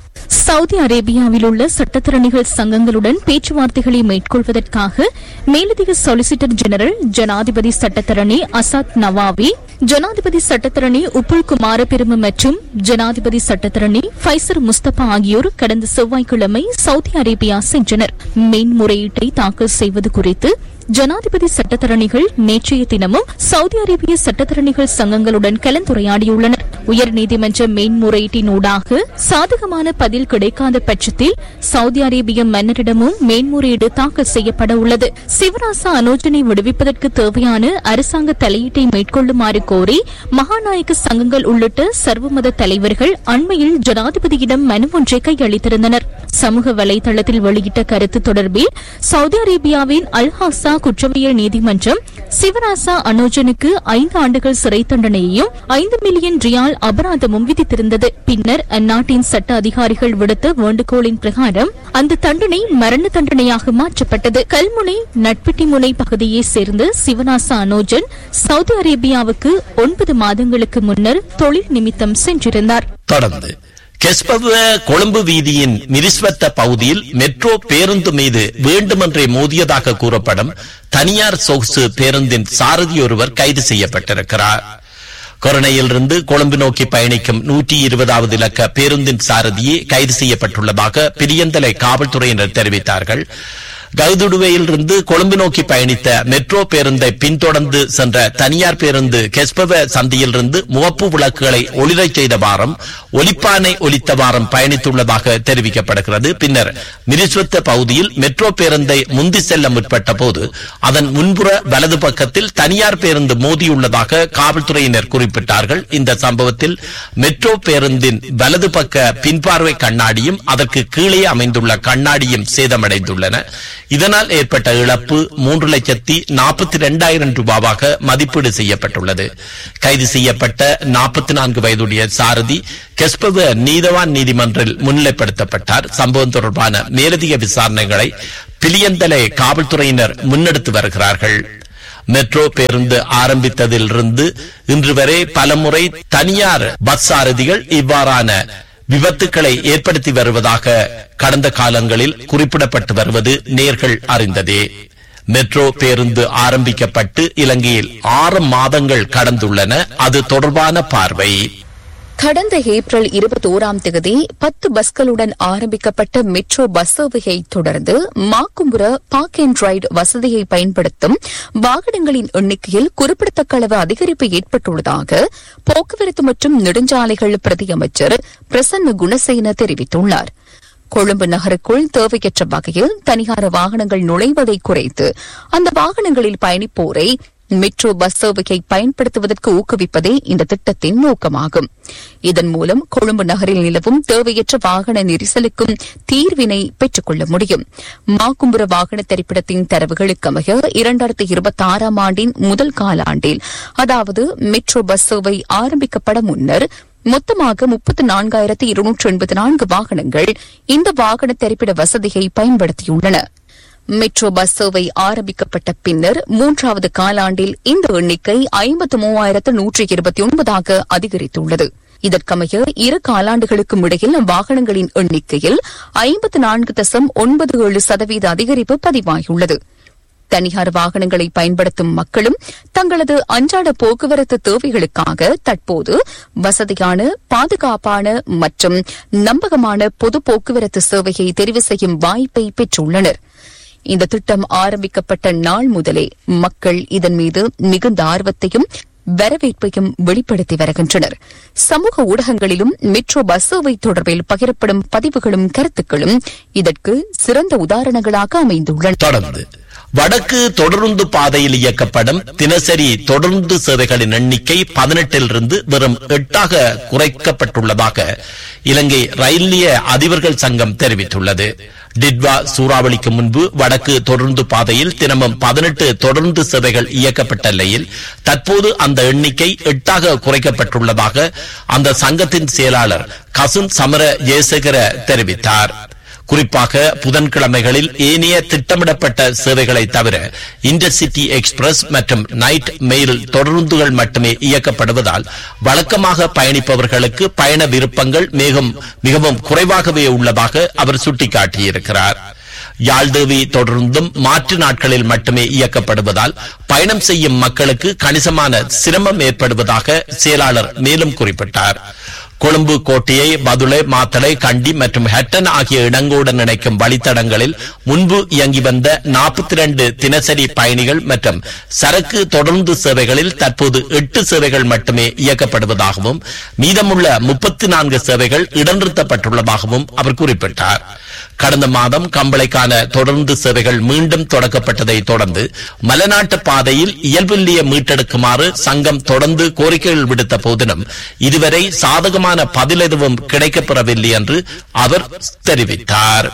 சவுதி அரேபியாவில் உள்ள சட்டத்தரணிகள் சங்கங்களுடன் பேச்சுவார்த்தைகளை மேற்கொள்வதற்காக மேலதிக சொலிசிட்டர் ஜெனரல், ஜனாதிபதி சட்டத்தரணி அசாத் நவாவி, ஜனாதிபதி சட்டத்தரணி உப்புல் குமார பெரும மற்றும் ஜனாதிபதி சட்டத்தரணி ஃபைசர் முஸ்தபா ஆகியோர் கடந்த செவ்வாய்க்கிழமை சவுதி அரேபியா சென்றனர். மேன்முறையீட்டை தாக்கல் செய்வது குறித்து ஜனாதிபதி சட்டத்தரணிகள் நேற்றைய தினமும் சவுதி அரேபிய சட்டத்தரணிகள் சங்கங்களுடன் கலந்துரையாடியுள்ளனர். உயர்நீதிமன்ற மேன்முறையீட்டினூடாக சாதகமான பதில் கிடைக்காத பட்சத்தில் சவுதி அரேபிய மன்னரிடமும் மேன்முறையீடு தாக்கல் செய்யப்பட உள்ளது. சிவராசா அனோஜனை விடுவிப்பதற்கு தேவையான அரசாங்க தலையீட்டை மேற்கொள்ளுமாறு கோரி மகாநாயக்க சங்கங்கள் உள்ளிட்ட சர்வமத தலைவர்கள் அண்மையில் ஜனாதிபதியிடம் மனு ஒன்றை கையளித்திருந்தனர். சமூக வலைதளத்தில் வெளியிட்ட கருத்து தொடர்பில் சவுதி அரேபியாவின் அல்ஹாசா குற்றவியல் நீதிமன்றம் சிவராசா அனோஜனுக்கு ஐந்து ஆண்டுகள் சிறை தண்டனையையும் ஐந்து மில்லியன் ரியால் அபராதமும் விதித்திருந்தது. பின்னர் அந்நாட்டின் சட்ட அதிகாரிகள் விடுத்த வேண்டுகோளின் பிரகாரம் அந்த தண்டனை மரண தண்டனையாக மாற்றப்பட்டது. கல்முனை நட்பிட்டிமுனை பகுதியைச் சேர்ந்த சிவராசா அனோஜன் சவுதி அரேபியாவுக்கு ஒன்பது மாதங்களுக்கு முன்னர் தொழில் நிமித்தம் சென்றிருந்தார். தொடர்ந்து கெஸ்பவ கொழும்பு வீதியின் மிரிஸ்வத்த பகுதியில் மெட்ரோ பேருந்து மீது வேண்டுமென்றே மோதியதாக கூறப்படும் தனியார் சொகுசு பேருந்தின் சாரதி ஒருவர் கைது செய்யப்பட்டிருக்கிறார். கொரோனையிலிருந்து கொழும்பு நோக்கி பயணிக்கும் நூற்றி இருபதாவது இலக்க பேருந்தின் சாரதியே கைது செய்யப்பட்டுள்ளதாக பிரியந்தலை காவல்துறையினர் தெரிவித்தார்கள். கவுதுடுவையிலிருந்து கொழும்பு நோக்கி பயணித்த மெட்ரோ பேருந்தை பின்தொடர்ந்து சென்ற தனியார் பேருந்து கெஸ்பவ சந்தையிலிருந்து முகப்பு விளக்குகளை ஒளிரச் செய்த வாரம் ஒலிப்பானை ஒலித்த வாரம் பயணித்துள்ளதாக தெரிவிக்கப்படுகிறது. பின்னர் மிரிஸ்வத்த பகுதியில் மெட்ரோ பேருந்தை முந்தி செல்ல முற்பட்ட போது அதன் முன்புற வலது பக்கத்தில் தனியார் பேருந்து மோதியுள்ளதாக காவல்துறையினர் குறிப்பிட்டார்கள். இந்த சம்பவத்தில் மெட்ரோ பேருந்தின் வலது பக்க பின்பார்வை கண்ணாடியும் அதற்கு கீழே அமைந்துள்ள கண்ணாடியும் சேதமடைந்துள்ளன. இதனால் ஏற்பட்ட இழப்பு மூன்று லட்சத்தி நாற்பத்தி இரண்டாயிரம் ரூபாவாக மதிப்பீடு செய்யப்பட்டுள்ளது. கைது செய்யப்பட்ட நாற்பத்தி நான்கு வயதுடைய சாரதி கெஸ்பவ நீதவான் நீதிமன்றில் முன்னிலைப்படுத்தப்பட்டார். சம்பவம் தொடர்பான மேலதிக விசாரணைகளை பிலியந்தலை காவல்துறையினர் முன்னெடுத்து வருகிறார்கள். மெட்ரோ பேருந்து ஆரம்பித்ததிலிருந்து இன்று வரை பலமுறை தனியார் பஸ் சாரதிகள் இவ்வாறான விபத்துக்களை ஏற்படுத்தி வருவதாக கடந்த காலங்களில் குறிப்பிடப்பட்டு வருவது நேர்கள் அறிந்ததே. மெட்ரோ பேருந்து ஆரம்பிக்கப்பட்டு இலங்கையில் ஆறு மாதங்கள் கடந்துள்ளன. அது தொடர்பான பார்வை. கடந்த ஏப்ரல் இருபத்தோராம் தேதி பத்து பஸ்களுடன் ஆரம்பிக்கப்பட்ட மெட்ரோ பஸ் சேவையை தொடர்ந்து மாக்கும்புர பார்க் அண்ட் ரைட் வசதியை பயன்படுத்தும் வாகனங்களின் எண்ணிக்கையில் குறிப்பிடத்தக்க அளவு அதிகரிப்பு ஏற்பட்டுள்ளதாக போக்குவரத்து மற்றும் நெடுஞ்சாலைகள் பிரதி அமைச்சர் பிரசன்ன குணசேன தெரிவித்துள்ளார். கொழும்பு நகருக்குள் தேவையற்ற வகையில் தனியார் வாகனங்கள் நுழைவதை குறைத்து அந்த வாகனங்களில் பயணிப்போரை மெட்ரோ பஸ் சேவையை பயன்படுத்துவதற்கு ஊக்குவிப்பதே இந்த திட்டத்தின் நோக்கமாகும். இதன் மூலம் கொழும்பு நகரில் நிலவும் தேவையற்ற வாகன நெரிசலுக்கும் தீர்வினை பெற்றுக் கொள்ள முடியும். மாக்கும்புர வாகன திரைப்படத்தின் தரவுகளுக்கு அமைய இரண்டாயிரத்தி இருபத்தி ஆறாம் ஆண்டின் முதல் காலாண்டில், அதாவது மெட்ரோ பஸ் சேவை ஆரம்பிக்கப்பட முன்னர் மொத்தமாக முப்பத்தி நான்காயிரத்தி இருநூற்று எண்பத்தி நான்கு வாகனங்கள் இந்த வாகன திரைப்பட வசதியை பயன்படுத்தியுள்ளன. மெட்ரோ பஸ் சேவை ஆரம்பிக்கப்பட்ட பின்னர் மூன்றாவது காலாண்டில் இந்த எண்ணிக்கை ஐம்பத்தி மூவாயிரத்து நூற்றி இருபத்தி ஒன்பதாக அதிகரித்துள்ளது. இதற்கமைய இரு காலாண்டுகளுக்கும் இடையில் வாகனங்களின் எண்ணிக்கையில் ஐம்பத்தி நான்கு தசம் ஒன்பது ஏழு சதவீத அதிகரிப்பு பதிவாகியுள்ளது. தனியார் வாகனங்களை பயன்படுத்தும் மக்களும் தங்களது அன்றாட போக்குவரத்து தேவைகளுக்காக தற்போது வசதியான, பாதுகாப்பான மற்றும் நம்பகமான பொது போக்குவரத்து சேவையை தெரிவு செய்யும் வாய்ப்பை பெற்றுள்ளனர். இந்த திட்டம் ஆரம்பிக்கப்பட்ட நாள் முதலே மக்கள் இதன் மீது மிகுந்த ஆர்வத்தையும் வரவேற்பையும் வெளிப்படுத்தி வருகின்றனர். சமூக ஊடகங்களிலும் மெட்ரோ பஸ் சேவை தொடர்பில் பகிரப்படும் பதிவுகளும் கருத்துக்களும் இதற்கு சிறந்த உதாரணங்களாக அமைந்துள்ளன. தொடர்ந்து வடக்கு தொடருந்து பாதையில் இயக்கப்படும் தினசரி தொடருந்து சேவைகளின் எண்ணிக்கை பதினெட்டிலிருந்து வெறும் எட்டாக குறைக்கப்பட்டுள்ளதாக இலங்கை ரயில் நிலைய அதிபர்கள் சங்கம் தெரிவித்துள்ளது. டிட்வா சூறாவளிக்கு முன்பு வடக்கு தொடருந்து பாதையில் தினமும் பதினெட்டு தொடருந்து சேவைகள் இயக்கப்பட்ட நிலையில் தற்போது அந்த எண்ணிக்கை எட்டாக குறைக்கப்பட்டுள்ளதாக அந்த சங்கத்தின் செயலாளர் கசுன் சமர ஜெயசேகர தெரிவித்தார். குறிப்பாக புதன்கிழமைகளில் ஏனைய திட்டமிடப்பட்ட சேவைகளை தவிர இன்டர்சிட்டி எக்ஸ்பிரஸ் மற்றும் நைட் மெயில் தொடருந்துகள் மட்டுமே இயக்கப்படுவதால் வழக்கமாக பயணிப்பவர்களுக்கு பயண விருப்பங்கள் மிகவும் மிகவும் குறைவாகவே உள்ளதாக அவர் சுட்டிக்காட்டியிருக்கிறார். யாழ்தேவி தொடர்ந்தும் மாற்று நாட்களில் மட்டுமே இயக்கப்படுவதால் பயணம் செய்யும் மக்களுக்கு கணிசமான சிரமம் ஏற்படுவதாக செயலாளர் மேலும் குறிப்பிட்டார். கொழும்பு கோட்டையை பதுளை, மாத்தளை, கண்டி மற்றும் ஹட்டன் ஆகிய இடங்களுடன் இணைக்கும் வழித்தடங்களில் முன்பு இயங்கி வந்த நாற்பத்தி இரண்டு தினசரி பயணிகள் மற்றும் சரக்கு தொடர்ந்து சேவைகளில் தற்போது எட்டு சேவைகள் மட்டுமே இயக்கப்படுவதாகவும் மீதமுள்ள முப்பத்தி நான்கு சேவைகள் இடைநிறுத்தப்பட்டுள்ளதாகவும் அவர் குறிப்பிட்டார். கடந்த மாதம் கம்பளைக்கான தொடர்ந்து சேவைகள் மீண்டும் தொடக்கப்பட்டதை தொடர்ந்து மலைநாட்டு பாதையில் இயல்பு நிலையை மீட்டெடுக்குமாறு சங்கம் தொடர்ந்து கோரிக்கைகள் விடுத்த போதிலும் இதுவரை சாதகமான பதில் எதுவும் கிடைக்கப்பெறவில்லை என்று அவர் தெரிவித்தார்.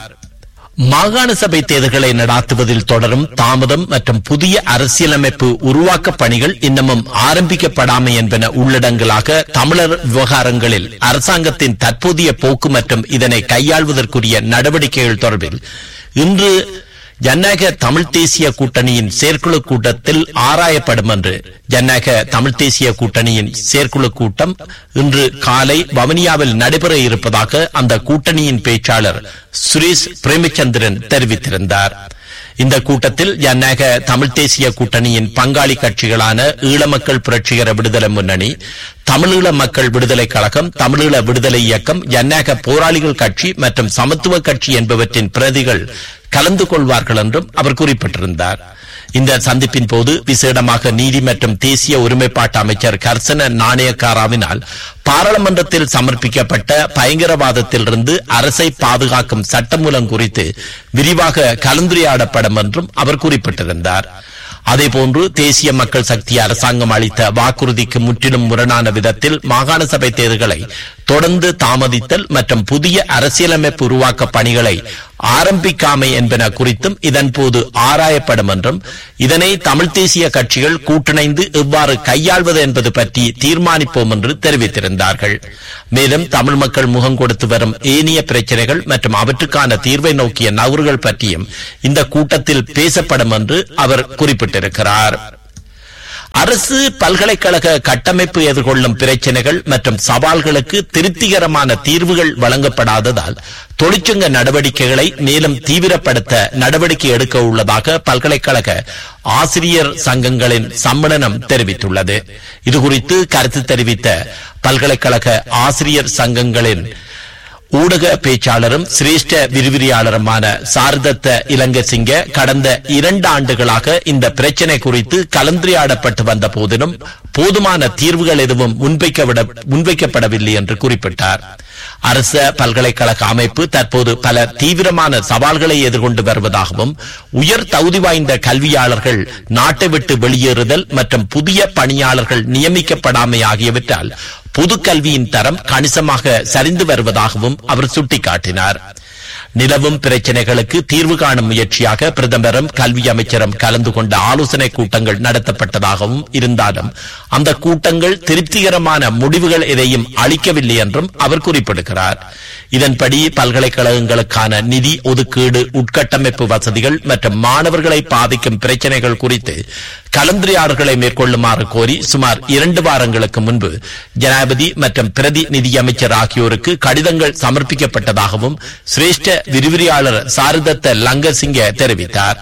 மாகாண சபை தேர்தல்களை நடாத்துவதில் தொடரும் தாமதம் மற்றும் புதிய அரசியலமைப்பு உருவாக்க பணிகள் இன்னமும் ஆரம்பிக்கப்படாமை என்பன உள்ளடங்களாக தமிழர் விவகாரங்களில் அரசாங்கத்தின் தற்போதைய போக்கு மற்றும் இதனை கையாள்வதற்குரிய நடவடிக்கைகள் தொடர்பில் இன்று ஜனநாயக தமிழ் தேசிய கூட்டணியின் செயற்குழு கூட்டத்தில் ஆராயப்படும் என்று ஜனநாயக தமிழ் தேசிய கூட்டணியின் செயற்குழு கூட்டம் இன்று காலை வவுனியாவில் நடைபெற இருப்பதாக அந்த கூட்டணியின் பேச்சாளர் சுரேஷ் பிரேமச்சந்திரன் தெரிவித்திருந்தார். இந்த கூட்டத்தில் ஜனநாயக தமிழ் தேசிய கூட்டணியின் பங்காளி கட்சிகளான ஈழமக்கள் புரட்சிகர விடுதலை முன்னணி, தமிழீழ மக்கள் விடுதலை கழகம், தமிழீழ விடுதலை இயக்கம், ஜனநாயக போராளிகள் கட்சி மற்றும் சமத்துவ கட்சி என்பவற்றின் பிரதிகள் கலந்து கொள்வார்கள் என்றும் அவர் குறிப்பிட்டிருந்தார். இந்த சந்திப்பின் போது விசேடமாக நீதி மற்றும் தேசிய ஒருமைப்பாட்டு அமைச்சர் கர்சன நாணயக்காராவினால் பாராளுமன்றத்தில் சமர்ப்பிக்கப்பட்ட பயங்கரவாதத்திலிருந்து அரசை பாதுகாக்கும் சட்டமூலம் குறித்து விரிவாக கலந்துரையாடப்படும் என்றும் அவர் குறிப்பிட்டிருந்தார். அதேபோன்று தேசிய மக்கள் சக்தி அரசாங்கம் அளித்த வாக்குறுதிக்கு முற்றிலும் முரணான விதத்தில் மாகாண சபை தேர்தல்களை தொடர்ந்து தாமதித்தல் மற்றும் புதிய அரசியலமைப்பு உருவாக்க பணிகளை ஆரம்பிக்காமை என்பன குறித்தும் இதன்போது ஆராயப்படும் என்றும் இதனை தமிழ் தேசிய கட்சிகள் கூட்டிணைந்து எவ்வாறு கையாள்வது என்பது பற்றி தீர்மானிப்போம் என்று தெரிவித்திருந்தார்கள். மேலும் தமிழ் மக்கள் முகம் கொடுத்து வரும் ஏனைய பிரச்சனைகள் மற்றும் அவற்றுக்கான தீர்வை நோக்கிய நகர்வுகள் பற்றியும் இந்த கூட்டத்தில் பேசப்படும் என்று அவர் குறிப்பிட்டிருக்கிறார். அரசு பல்கலைக்கழக கட்டமைப்பு எதிர்கொள்ளும் பிரச்சனைகள் மற்றும் சவால்களுக்கு திருப்திகரமான தீர்வுகள் வழங்கப்படாததால் தொழிற்சங்க நடவடிக்கைகளை மேலும் தீவிரப்படுத்த நடவடிக்கை எடுக்க உள்ளதாக பல்கலைக்கழக ஆசிரியர் சங்கங்களின் சம்மேளனம் தெரிவித்துள்ளது. இதுகுறித்து கருத்து தெரிவித்த பல்கலைக்கழக ஆசிரியர் சங்கங்களின் ஊடக பேச்சாளரும் சிரேஷ்ட விரிவிரியாளருமான சாரதத்த இலங்கசிங்க கடந்த இரண்டு ஆண்டுகளாக இந்த பிரச்சினை குறித்து கலந்துரையாடப்பட்டு வந்த போதிலும் போதுமான தீர்வுகள் எதுவும் முன்வைக்கப்படவில்லை என்று குறிப்பிட்டார். அரச பல்கலைக்கழக அமைப்பு தற்போது பல தீவிரமான சவால்களை எதிர்கொண்டு வருவதாகவும் உயர் தகுதி வாய்ந்த கல்வியாளர்கள் நாட்டை விட்டு வெளியேறுதல் மற்றும் புதிய பணியாளர்கள் நியமிக்கப்படாமை ஆகியவற்றால் பொது கல்வியின் தரம் கணிசமாக சரிந்து வருவதாகவும் அவர் சுட்டிக்காட்டினார். நிலவும் பிரச்சனைகளுக்கு தீர்வு காணும் முயற்சியாக பிரதமரும் கல்வி அமைச்சரும் கலந்து கொண்ட ஆலோசனை கூட்டங்கள் நடத்தப்பட்டதாகவும் இருந்தாலும் அந்த கூட்டங்கள் திருப்திகரமான முடிவுகள் எதையும் அளிக்கவில்லை என்றும் அவர் குறிப்பிடுகிறார். இதன்படி பல்கலைக்கழகங்களுக்கான நிதி ஒதுக்கீடு, உட்கட்டமைப்பு வசதிகள் மற்றும் மாணவர்களை பாதிக்கும் பிரச்சனைகள் குறித்து கலந்துரையாடல்களை மேற்கொள்ளுமாறு கோரி சுமார் இரண்டு வாரங்களுக்கு முன்பு ஜனாதிபதி மற்றும் பிரதி நிதியமைச்சர் ஆகியோருக்கு கடிதங்கள் சமர்ப்பிக்கப்பட்டதாகவும் சிரேஷ்ட விரிவிரியாளர் சாரதத்த லங்கசிங்க தெரிவித்தார்.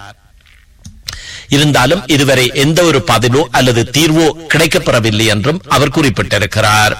இருந்தாலும் இதுவரை எந்த ஒரு பதிலோ அல்லது தீர்வோ கிடைக்கப்பெறவில்லை என்றும் அவர் குறிப்பிட்டிருக்கிறார்.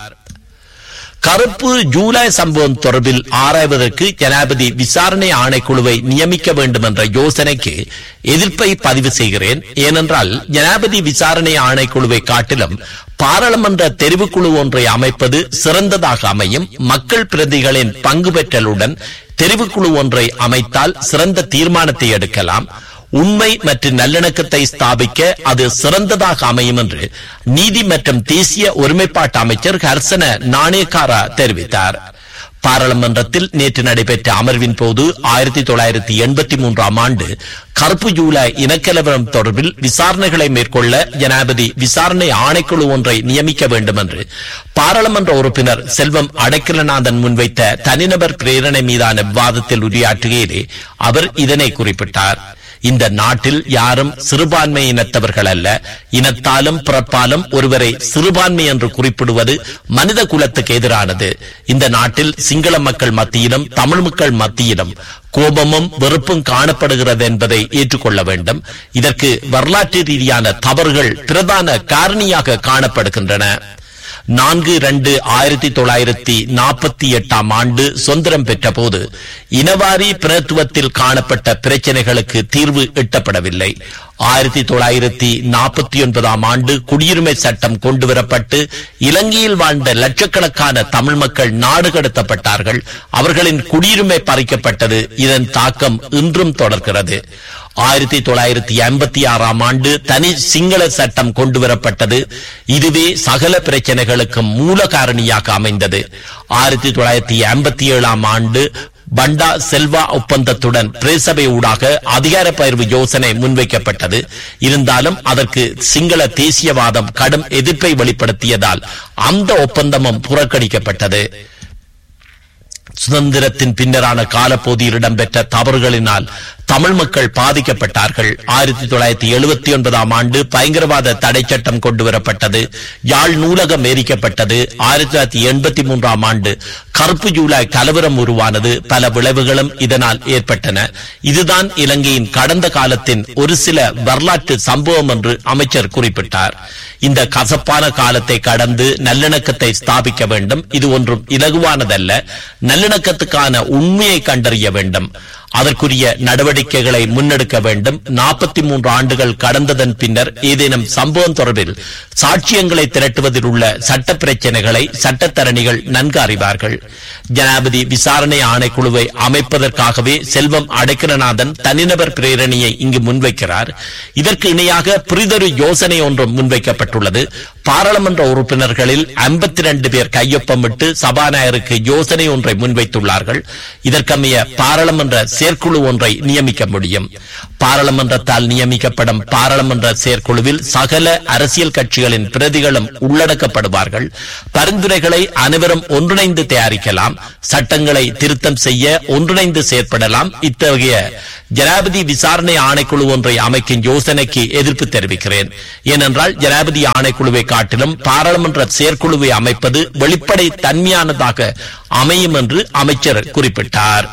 கருப்பு ஜூலை சம்பவம் தொடர்பில் ஆராய்வதற்கு ஜனாதிபதி விசாரணை ஆணைக்குழுவை நியமிக்க வேண்டும் என்ற யோசனைக்கு எதிர்ப்பை பதிவு செய்கிறேன். ஏனென்றால் ஜனாதிபதி விசாரணை ஆணைக்குழுவை காட்டிலும் பாராளுமன்ற தெரிவுக்குழு ஒன்றை அமைப்பது சிறந்ததாக அமையும். மக்கள் பிரதிகளின் பங்கு பெற்றலுடன் தெரிவுக்குழு ஒன்றை அமைத்தால் சிறந்த தீர்மானத்தை எடுக்கலாம். உண்மை மற்றும் நல்லிணக்கத்தை ஸ்தாபிக்க அது சிறந்ததாக அமையும் என்று நீதி மற்றும் தேசிய ஒருமைப்பாட்டு அமைச்சர் ஹர்சன நாணயக்காரா தெரிவித்தார். பாராளுமன்றத்தில் நேற்று நடைபெற்ற அமர்வின் போது ஆயிரத்தி தொள்ளாயிரத்தி எண்பத்தி மூன்றாம் ஆண்டு கருப்பு ஜூலை இனக்கலவரம் தொடர்பில் விசாரணைகளை மேற்கொள்ள ஜனாதிபதி விசாரணை ஆணைக்குழு ஒன்றை நியமிக்க வேண்டும் என்று பாராளுமன்ற உறுப்பினர் செல்வம் அடைக்கலநாதன் முன்வைத்த தனிநபர் பிரேரணை மீதான விவாதத்தில் உரையாற்றுகையிலே அவர் இதனை குறிப்பிட்டார். இந்த நாட்டில் யாரும் சிறுபான்மை இனத்தவர்கள் அல்ல. இனத்தாலும் பிறப்பாலும் ஒருவரை சிறுபான்மை என்று குறிப்பிடுவது மனித குலத்துக்கு எதிரானது. இந்த நாட்டில் சிங்கள மக்கள் மத்தியிலும் தமிழ் மக்கள் மத்தியிலும் கோபமும் வெறுப்பும் காணப்படுகிறது என்பதை ஏற்றுக்கொள்ள வேண்டும். இதற்கு வரலாற்று ரீதியான தவறுகள் பிரதான காரணியாக காணப்படுகின்றன. நான்கு இரண்டு ஆயிரத்தி தொள்ளாயிரத்தி நாற்பத்தி எட்டாம் ஆண்டு சுதந்திரம் பெற்ற போது இனவாரி பிரதித்துவத்தில் காணப்பட்ட பிரச்சனைகளுக்கு தீர்வு எட்டப்படவில்லை. ஆயிரத்தி தொள்ளாயிரத்தி நாற்பத்தி ஒன்பதாம் ஆண்டு குடியுரிமை சட்டம் கொண்டுவரப்பட்டு இலங்கையில் வாழ்ந்த லட்சக்கணக்கான தமிழ் மக்கள் நாடு கடத்தப்பட்டார்கள். அவர்களின் குடியுரிமை பறிக்கப்பட்டது. இதன் தாக்கம் இன்றும் தொடர்கிறது. ஆயிரத்தி தொள்ளாயிரத்தி ஐம்பத்தி ஆறாம் ஆண்டு தனி சிங்கள சட்டம் கொண்டுவரப்பட்டது. இதுவே சகல பிரச்சனைகளுக்கும் மூல காரணியாக அமைந்தது. ஆயிரத்தி தொள்ளாயிரத்தி ஐம்பத்தி ஏழாம் ஆண்டு பண்டா செல்வா ஒப்பந்தத்துடன் பிரேசபை ஊடாக அதிகார பகிர்வு யோசனை முன்வைக்கப்பட்டது. இருந்தாலும் அதற்கு சிங்கள தேசியவாதம் கடும் எதிர்ப்பை வெளிப்படுத்தியதால் அந்த ஒப்பந்தமும் புறக்கணிக்கப்பட்டது. சுதந்திரத்தின் பின்னரான காலப்பகுதியில் இடம்பெற்ற தவறுகளினால் தமிழ் மக்கள் பாதிக்கப்பட்டார்கள். ஆயிரத்தி தொள்ளாயிரத்தி எழுபத்தி ஒன்பதாம் ஆண்டு பயங்கரவாத தடை சட்டம் கொண்டுவரப்பட்டது. யாழ் நூலகம் எரிக்கப்பட்டது. ஆயிரத்தி தொள்ளாயிரத்தி எண்பத்தி மூன்றாம் ஆண்டு கருப்பு ஜூலை கலவரம் உருவானது. பல விளைவுகளும் இதனால் ஏற்பட்டன. இதுதான் இலங்கையின் கடந்த காலத்தின் ஒரு சில வரலாற்று சம்பவம் என்று அமைச்சர் குறிப்பிட்டார். இந்த கசப்பான காலத்தை கடந்து நல்லிணக்கத்தை ஸ்தாபிக்க வேண்டும். இது ஒன்றும் இலகுவானதல்ல. நல்லிணக்கத்துக்கான உண்மையை கண்டறிய வேண்டும். அதற்குரிய நடவடிக்கைகளை முன்னெடுக்க வேண்டும். நாற்பத்தி மூன்று ஆண்டுகள் கடந்ததன் பின்னர் ஏதேனும் சம்பவம் தொடர்பில் சாட்சியங்களை திரட்டுவதில் உள்ள சட்ட பிரச்சனைகளை சட்டத்தரணிகள் நன்கு அறிவார்கள். ஜனாதிபதி விசாரணை ஆணைக்குழுவை அமைப்பதற்காகவே செல்வம் அடைக்கலநாதன் தனிநபர் பிரேரணையை இங்கு முன்வைக்கிறார். இதற்கு இணையாக புரிதொரு யோசனை ஒன்றும் முன்வைக்கப்பட்டுள்ளது. பாராளுமன்ற உறுப்பினர்களில் ஐம்பத்தி இரண்டு பேர் கையொப்பமிட்டு சபாநாயகருக்கு யோசனை ஒன்றை முன்வைத்துள்ளார்கள். இதற்கமைய பாராளுமன்ற செயற்குழு ஒன்றை நியமிக்க முடியும். பாராளுமன்றத்தால் நியமிக்கப்படும் பாராளுமன்ற செயற்குழுவில் சகல அரசியல் கட்சிகளின் பிரதிகளும் உள்ளடக்கப்படுவார்கள். பரிந்துரைகளை அனைவரும் ஒன்றிணைந்து தயாரிக்கலாம். சட்டங்களை திருத்தம் செய்ய ஒன்றிணைந்து செயற்படலாம். இத்தகைய ஜனாதிபதி விசாரணை ஆணைக்குழு ஒன்றை அமைக்கும் யோசனைக்கு எதிர்ப்பு தெரிவிக்கிறேன். ஏனென்றால் ஜனாதிபதி ஆணைக்குழுவை காட்டிலும் பாராளுமன்ற செயற்குழுவை அமைப்பது வெளிப்படை தன்மையானதாக அமையும் என்று அமைச்சர் குறிப்பிட்டார்.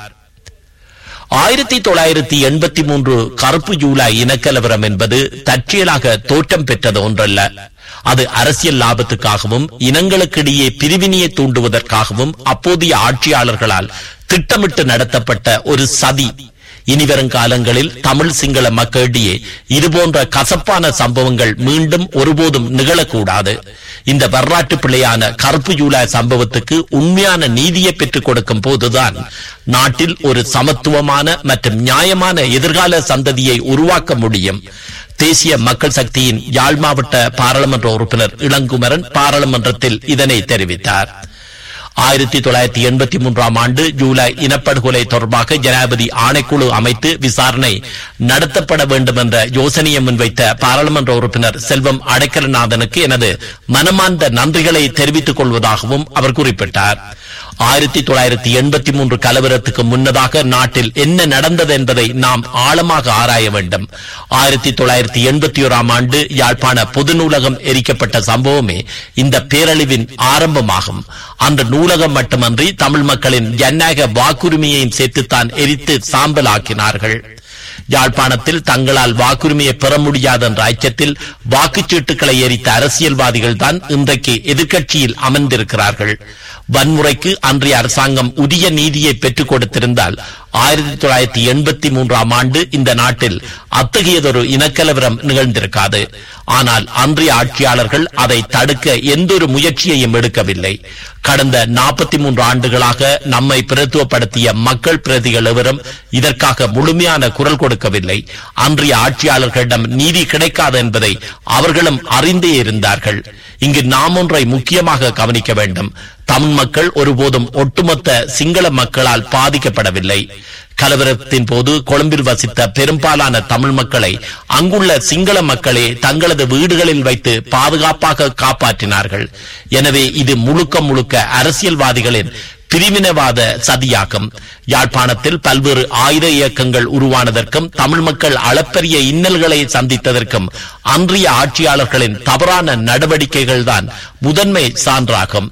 ஆயிரத்தி தொள்ளாயிரத்தி எண்பத்தி மூன்று கருப்பு ஜூலை இனக்கலவரம் என்பது தற்செயலாக தோற்றம் பெற்றது ஒன்றல்ல. அது அரசியல் லாபத்துக்காகவும் இனங்களுக்கிடையே பிரிவினையை தூண்டுவதற்காகவும் அப்போதைய ஆட்சியாளர்களால் திட்டமிட்டு நடத்தப்பட்ட ஒரு சதி. இனிவரும் காலங்களில் தமிழ் சிங்கள மக்களிடையே இதுபோன்ற கசப்பான சம்பவங்கள் மீண்டும் ஒருபோதும் நிகழக்கூடாது. இந்த வரலாற்று பிள்ளையான கருப்பு ஜூலை சம்பவத்துக்கு உண்மையான நீதியை பெற்றுக் கொடுக்கும் போதுதான் நாட்டில் ஒரு சமத்துவமான மற்றும் நியாயமான எதிர்கால சந்ததியை உருவாக்க முடியும். தேசிய மக்கள் சக்தியின் யாழ் மாவட்ட பாராளுமன்ற உறுப்பினர் இளங்குமரன் பாராளுமன்றத்தில் இதனை தெரிவித்தார். ஆயிரத்தி தொள்ளாயிரத்தி எண்பத்தி மூன்றாம் ஆண்டு ஜூலை இனப்படுகொலை தொடர்பாக ஜனாதிபதி ஆணைக்குழு அமைத்து விசாரணை நடத்தப்பட வேண்டும் என்ற யோசனையை முன்வைத்த பாராளுமன்ற உறுப்பினர் செல்வம் அடைக்கலநாதனுக்கு எனது மனமார்ந்த நன்றிகளை தெரிவித்துக் கொள்வதாகவும் அவர் குறிப்பிட்டார். ஆயிரத்தி தொள்ளாயிரத்தி எண்பத்தி மூன்று கலவரத்துக்கு முன்னதாக நாட்டில் என்ன நடந்தது என்பதை நாம் ஆழமாக ஆராய வேண்டும். ஆயிரத்தி தொள்ளாயிரத்தி எண்பத்தி ஓராம் ஆண்டு யாழ்ப்பாண பொது நூலகம் எரிக்கப்பட்ட சம்பவமே இந்த பேரழிவின் ஆரம்பமாகும். அந்த நூலகம் மட்டுமன்றி தமிழ் மக்களின் ஜனநாயக வாக்குரிமையையும் சேர்த்துத்தான் எரித்து சாம்பல் ஆக்கினார்கள். யாழ்ப்பாணத்தில் தங்களால் வாக்குரிமையை பெற முடியாது என்ற அச்சத்தில் வாக்குச்சீட்டுகளை எரித்த அரசியல்வாதிகள் தான் இன்றைக்கு எதிர்க்கட்சியில் அமர்ந்திருக்கிறார்கள். வன்முறைக்கு அன்றைய அரசாங்கம் உரிய நீதியை பெற்றுக் கொடுத்திருந்தால் ஆயிரத்தி தொள்ளாயிரத்தி எண்பத்தி மூன்றாம் ஆண்டு இந்த நாட்டில் அத்தகையதொரு இனக்கலவரம் நிகழ்ந்திருக்காது. ஆனால் அன்றைய ஆட்சியாளர்கள் அதை தடுக்க எந்த ஒரு முயற்சியையும் எடுக்கவில்லை. கடந்த நாற்பத்தி மூன்று ஆண்டுகளாக நம்மை பிரதித்துவப்படுத்திய மக்கள் பிரதிகள் எவரும் இதற்காக முழுமையான குரல் கொடுக்கவில்லை. அன்றைய ஆட்சியாளர்களிடம் நீதி கிடைக்காது என்பதை அவர்களும் அறிந்தே இருந்தார்கள். இங்கு நாம் ஒன்றை முக்கியமாக கவனிக்க வேண்டும். தமிழ் மக்கள் ஒருபோதும் ஒட்டுமொத்த சிங்கள மக்களால் பாதிக்கப்படவில்லை. கலவரத்தின் போது கொழும்பில் வசித்த பெரும்பாலான தமிழ் மக்களை அங்குள்ள சிங்கள மக்களே தங்களது வீடுகளில் வைத்து பாதுகாப்பாக காப்பாற்றினார்கள். எனவே இது முழுக்க முழுக்க அரசியல்வாதிகளின் பிரிவினைவாத சதியாகும். யாழ்ப்பாணத்தில் பல்வேறு ஆயுத இயக்கங்கள் உருவானதற்கும் தமிழ் மக்கள் அளப்பரிய இன்னல்களை சந்தித்ததற்கும் அன்றைய ஆட்சியாளர்களின் தவறான நடவடிக்கைகள் தான் முதன்மை சான்றாகும்.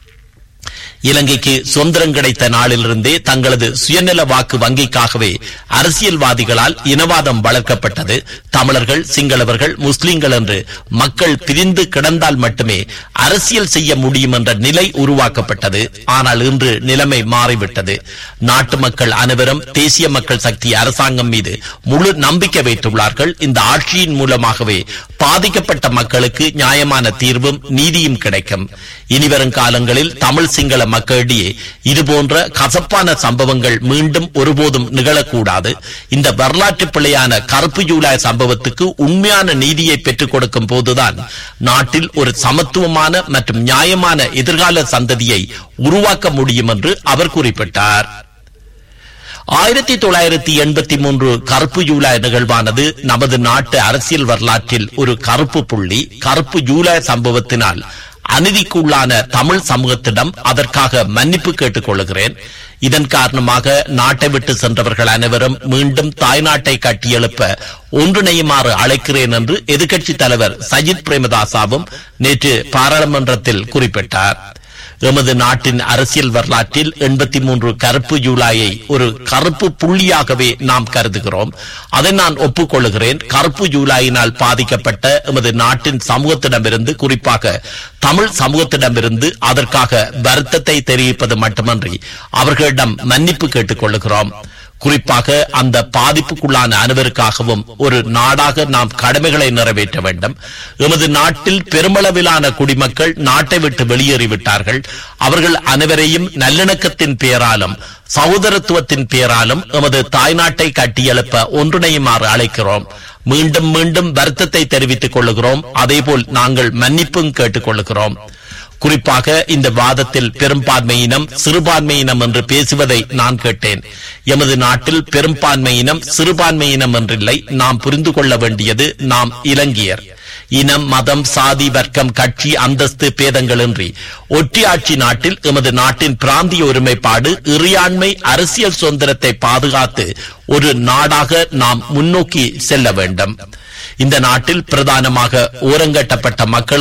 இலங்கைக்கு சுதந்திரம் கிடைத்த நாளிலிருந்தே தங்களது சுயநல வாக்கு வங்கிக்காகவே அரசியல்வாதிகளால் இனவாதம் வளர்க்கப்பட்டது. தமிழர்கள், சிங்களவர்கள், முஸ்லிம்கள் என்று மக்கள் பிரிந்து கிடந்தால் மட்டுமே அரசியல் செய்ய முடியும் என்ற நிலை உருவாக்கப்பட்டது. ஆனால் இன்று நிலைமை மாறிவிட்டது. நாட்டு மக்கள் அனைவரும் தேசிய மக்கள் சக்தி அரசாங்கம் மீது முழு நம்பிக்கை வைத்துள்ளார்கள். இந்த ஆட்சியின் மூலமாகவே பாதிக்கப்பட்ட மக்களுக்கு நியாயமான தீர்வும் நீதியும் கிடைக்கும். இனிவரும் காலங்களில் தமிழ் சிங்கள மக்களிடையே இதுபோன்ற கசப்பான சம்பவங்கள் மீண்டும் ஒருபோதும் நிகழக்கூடாது. இந்த வரலாற்று பிள்ளையான கருப்பு ஜூலை சம்பவத்துக்கு உண்மையான நீதியை பெற்றுக் கொடுக்கும் போதுதான் நாட்டில் ஒரு சமத்துவமான மற்றும் நியாயமான எதிர்கால சந்ததியை உருவாக்க முடியும் என்று அவர் குறிப்பிட்டார். ஆயிரத்தி தொள்ளாயிரத்தி எண்பத்தி மூன்று கருப்பு ஜூலை நிகழ்வானது நமது நாட்டு அரசியல் வரலாற்றில் ஒரு கருப்பு புள்ளி. கருப்பு ஜூலை சம்பவத்தினால் அநீதிக்குள்ளான தமிழ் சமூகத்திடம் அதற்காக மன்னிப்பு கேட்டுக் கொள்கிறேன். இதன் காரணமாக நாட்டை விட்டு சென்றவர்கள் அனைவரும் மீண்டும் தாய்நாட்டை கட்டியெழுப்ப ஒன்றிணையுமாறு அழைக்கிறேன் என்று எதிர்க்கட்சித் தலைவர் சஜித் பிரேமதாசாவும் நேற்று பாராளுமன்றத்தில் குறிப்பிட்டார். எமது நாட்டின் அரசியல் வரலாற்றில் எண்பத்தி மூன்று கருப்பு ஜூலையை ஒரு கருப்பு புள்ளியாகவே நாம் கருதுகிறோம். அதை நான் ஒப்புக்கொள்கிறேன். கருப்பு ஜூலையினால் பாதிக்கப்பட்ட எமது நாட்டின் சமூகத்திடமிருந்து, குறிப்பாக தமிழ் சமூகத்திடமிருந்து அதற்காக வருத்தத்தை தெரிவிப்பது மட்டுமன்றி அவர்களிடம் மன்னிப்பு கேட்டுக் கொள்கிறோம். குறிப்பாக அந்த பாதிப்புக்குள்ளான அனைவருக்காகவும் ஒரு நாடாக நாம் கடமைகளை நிறைவேற்ற வேண்டும். எமது நாட்டில் பெருமளவிலான குடிமக்கள் நாட்டை விட்டு வெளியேறிவிட்டார்கள். அவர்கள் அனைவரையும் நல்லிணக்கத்தின் பெயராலும் சகோதரத்துவத்தின் பெயராலும் எமது தாய்நாட்டை கட்டியெழுப்ப ஒன்றிணையுமாறு அழைக்கிறோம். மீண்டும் மீண்டும் வருத்தத்தை தெரிவித்துக் கொள்ளுகிறோம். அதேபோல் நாங்கள் மன்னிப்பும் கேட்டுக் கொள்ளுகிறோம். குறிப்பாக இந்த வாதத்தில் பெரும்பான்மையினம் சிறுபான்மையினம் என்று பேசுவதை நான் கேட்டேன். எமது நாட்டில் பெரும்பான்மையினம் சிறுபான்மையினம் என்றில்லை. நாம் புரிந்து கொள்ள வேண்டியது நாம் இலங்கையர். இனம், மதம், சாதி, வர்க்கம், கட்சி, அந்தஸ்து பேதங்களின்றி ஒற்றையாட்சி நாட்டில் எமது நாட்டின் பிராந்திய ஒருமைப்பாடு, இறையாண்மை, அரசியல் சுதந்திரத்தை பாதுகாத்து ஒரு நாடாக நாம் முன்னோக்கி செல்ல வேண்டும். இந்த நாட்டில் பிரதானமாக ஓரங்கட்டப்பட்ட மக்களுக்கு